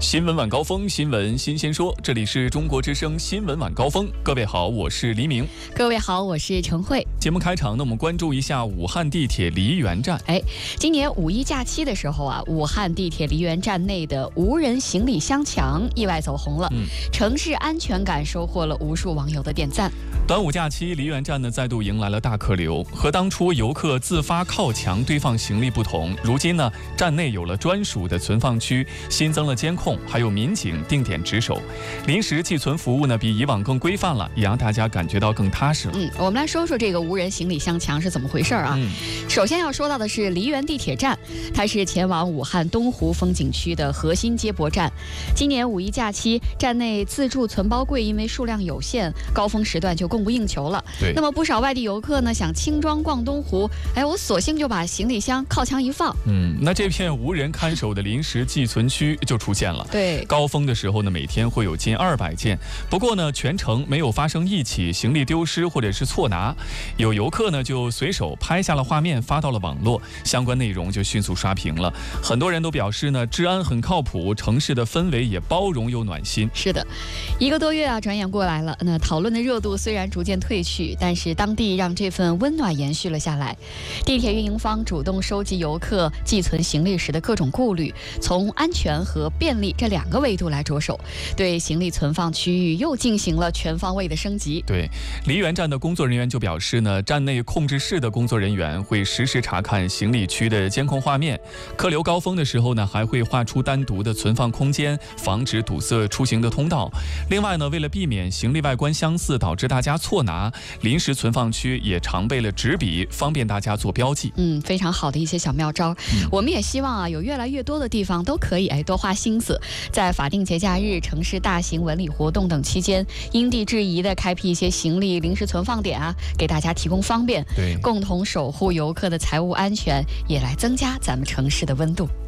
新闻晚高峰，新闻新鲜说，这里是中国之声新闻晚高峰。各位好，我是黎明。 各位好，我是陈慧。 节目开场呢，我们关注一下武汉地铁梨园站。 今年五一假期的时候啊，武汉地铁梨园站内的无人行李箱墙意外走红了，城市安全感收获了无数网友的点赞。 端午假期，梨园站呢再度迎来了大客流。和当初游客自发靠墙堆放行李不同，如今呢，站内有了专属的存放区，新增了监控，还有民警定点值守。临时寄存服务呢比以往更规范了，也让大家感觉到更踏实了。 我们来说说这个无人行李箱墙是怎么回事啊？首先要说到的是梨园地铁站，它是前往武汉东湖风景区的核心接驳站。今年五一假期，站内自助存包柜因为数量有限，高峰时段就供不应求了。那么不少外地游客呢想轻装逛东湖，我索性就把行李箱靠墙一放。 那这片无人看守的临时寄存区就出现了。 对， 高峰的时候呢，每天会有近200件，不过呢，全程没有发生一起行李丢失或者是错拿。有游客呢就随手拍下了画面，发到了网络，相关内容就迅速刷屏了。很多人都表示呢，治安很靠谱，城市的氛围也包容又暖心。 是的，1个多月啊，转眼过来了。那讨论的热度虽然逐渐退去，但是当地让这份温暖延续了下来。地铁运营方主动收集游客寄存行李时的各种顾虑，从安全和便利这2个维度来着手，对行李存放区域又进行了全方位的升级。 对，梨园站的工作人员就表示呢，站内控制室的工作人员会实时查看行李区的监控画面，客流高峰的时候呢，还会划出单独的存放空间，防止堵塞出行的通道。另外呢，为了避免行李外观相似导致大家错拿，临时存放区也常备了纸笔，方便大家做标记。 非常好的一些小妙招。我们也希望啊，有越来越多的地方都可以多花心思，在法定节假日、城市大型文旅活动等期间，因地制宜的开辟一些行李临时存放点啊，给大家提供方便。 对， 共同守护游客的财务安全，也来增加咱们城市的温度。